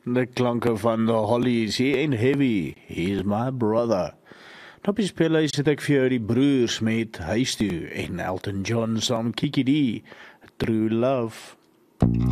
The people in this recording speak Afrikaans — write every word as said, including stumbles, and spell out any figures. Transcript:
De klanke van The Hollies, He Ain't Heavy, He's My Brother. Op die speelhuis het ek vir jou die broers met Huis Toe en Elton John saam Kiki D, True Love.